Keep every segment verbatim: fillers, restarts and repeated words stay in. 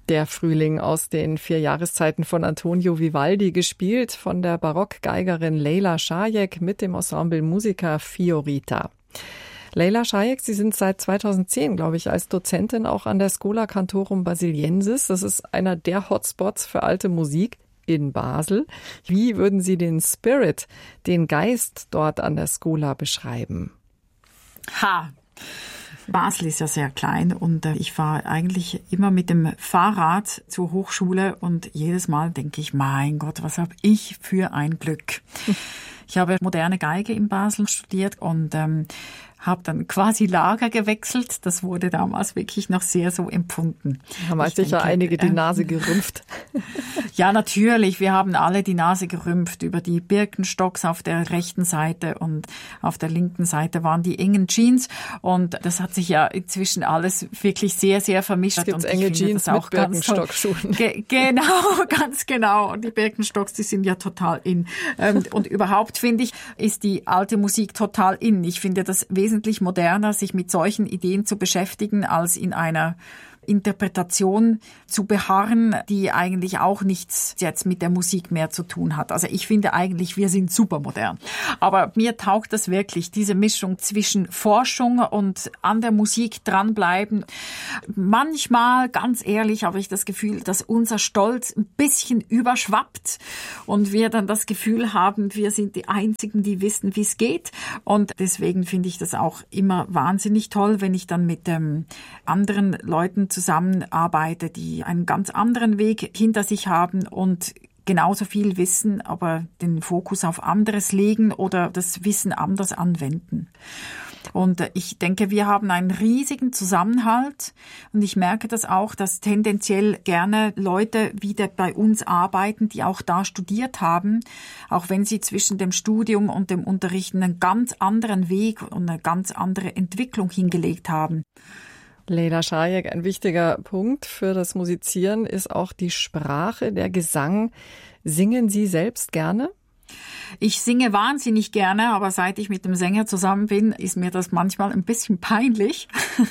Der Frühling aus den vier Jahreszeiten von Antonio Vivaldi, gespielt von der Barockgeigerin Leyla Shayek mit dem Ensemble Musica Fiorita. Leyla Shayek, Sie sind seit zweitausendzehn, glaube ich, als Dozentin auch an der Schola Cantorum Basiliensis. Das ist einer der Hotspots für alte Musik in Basel. Wie würden Sie den Spirit, den Geist dort an der Schola beschreiben? Ha! Basel ist ja sehr klein und ich fahre eigentlich immer mit dem Fahrrad zur Hochschule und jedes Mal denke ich, mein Gott, was habe ich für ein Glück. Ich habe moderne Geige in Basel studiert und ähm, habe dann quasi Lager gewechselt. Das wurde damals wirklich noch sehr so empfunden. Haben euch sicher denke, einige die Nase gerümpft. Ja, natürlich. Wir haben alle die Nase gerümpft über die Birkenstocks auf der rechten Seite und auf der linken Seite waren die engen Jeans. Und das hat sich ja inzwischen alles wirklich sehr, sehr vermischt. Es gibt und enge Jeans mit Birkenstockschuhen. Ge- genau, ganz genau. Und die Birkenstocks, die sind ja total in. Und überhaupt finde ich, ist die alte Musik total in. Ich finde das wesentlich moderner, sich mit solchen Ideen zu beschäftigen, als in einer Interpretation zu beharren, die eigentlich auch nichts jetzt mit der Musik mehr zu tun hat. Also ich finde eigentlich, wir sind super modern. Aber mir taugt das wirklich, diese Mischung zwischen Forschung und an der Musik dranbleiben. Manchmal, ganz ehrlich, habe ich das Gefühl, dass unser Stolz ein bisschen überschwappt und wir dann das Gefühl haben, wir sind die Einzigen, die wissen, wie es geht. Und deswegen finde ich das auch immer wahnsinnig toll, wenn ich dann mit ähm, anderen Leuten zusammenarbeite, die einen ganz anderen Weg hinter sich haben und genauso viel wissen, aber den Fokus auf anderes legen oder das Wissen anders anwenden. Und ich denke, wir haben einen riesigen Zusammenhalt und ich merke das auch, dass tendenziell gerne Leute wieder bei uns arbeiten, die auch da studiert haben, auch wenn sie zwischen dem Studium und dem Unterrichten einen ganz anderen Weg und eine ganz andere Entwicklung hingelegt haben. Leyla Shayek, ein wichtiger Punkt für das Musizieren ist auch die Sprache, der Gesang. Singen Sie selbst gerne? Ich singe wahnsinnig gerne, aber seit ich mit dem Sänger zusammen bin, ist mir das manchmal ein bisschen peinlich.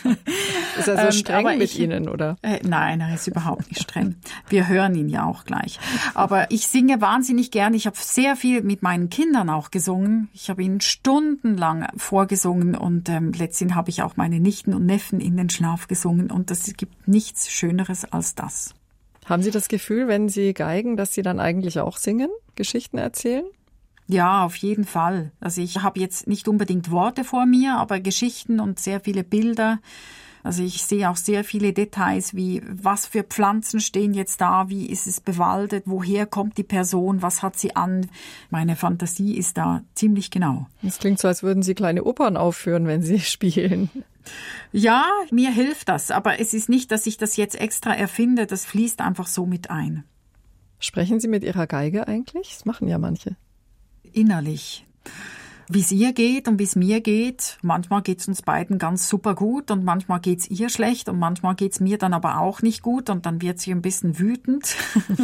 Ist er so streng ähm, mit ich, Ihnen, oder? Äh, nein, er ist überhaupt nicht streng. Wir hören ihn ja auch gleich. Aber ich singe wahnsinnig gerne. Ich habe sehr viel mit meinen Kindern auch gesungen. Ich habe ihnen stundenlang vorgesungen und ähm, letztendlich habe ich auch meine Nichten und Neffen in den Schlaf gesungen. Und es gibt nichts Schöneres als das. Haben Sie das Gefühl, wenn Sie geigen, dass Sie dann eigentlich auch singen, Geschichten erzählen? Ja, auf jeden Fall. Also ich habe jetzt nicht unbedingt Worte vor mir, aber Geschichten und sehr viele Bilder. Also ich sehe auch sehr viele Details, wie was für Pflanzen stehen jetzt da, wie ist es bewaldet, woher kommt die Person, was hat sie an. Meine Fantasie ist da ziemlich genau. Es klingt so, als würden Sie kleine Opern aufführen, wenn Sie spielen. Ja, mir hilft das, aber es ist nicht, dass ich das jetzt extra erfinde, das fließt einfach so mit ein. Sprechen Sie mit Ihrer Geige eigentlich? Das machen ja manche. Innerlich. Wie es ihr geht und wie es mir geht. Manchmal geht es uns beiden ganz super gut und manchmal geht es ihr schlecht und manchmal geht es mir dann aber auch nicht gut und dann wird sie ein bisschen wütend.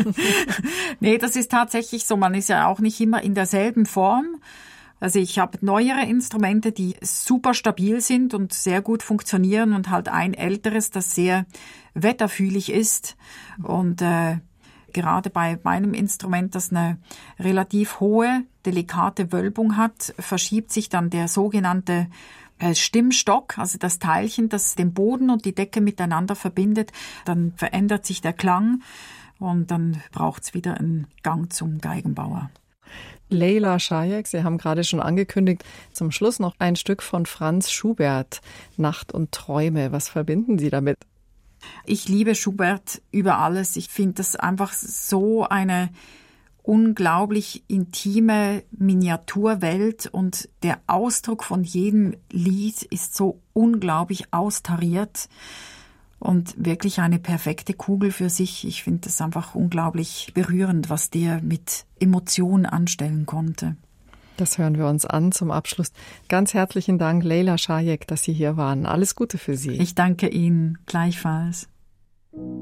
Nee, das ist tatsächlich so. Man ist ja auch nicht immer in derselben Form. Also ich habe neuere Instrumente, die super stabil sind und sehr gut funktionieren und halt ein älteres, das sehr wetterfühlig ist und äh, gerade bei meinem Instrument, das eine relativ hohe, delikate Wölbung hat, verschiebt sich dann der sogenannte Stimmstock, also das Teilchen, das den Boden und die Decke miteinander verbindet. Dann verändert sich der Klang und dann braucht es wieder einen Gang zum Geigenbauer. Leyla Shayek, Sie haben gerade schon angekündigt, zum Schluss noch ein Stück von Franz Schubert, Nacht und Träume. Was verbinden Sie damit? Ich liebe Schubert über alles. Ich finde das einfach so eine unglaublich intime Miniaturwelt und der Ausdruck von jedem Lied ist so unglaublich austariert und wirklich eine perfekte Kugel für sich. Ich finde das einfach unglaublich berührend, was der mit Emotionen anstellen konnte. Das hören wir uns an zum Abschluss. Ganz herzlichen Dank, Leyla Shayek, dass Sie hier waren. Alles Gute für Sie. Ich danke Ihnen gleichfalls.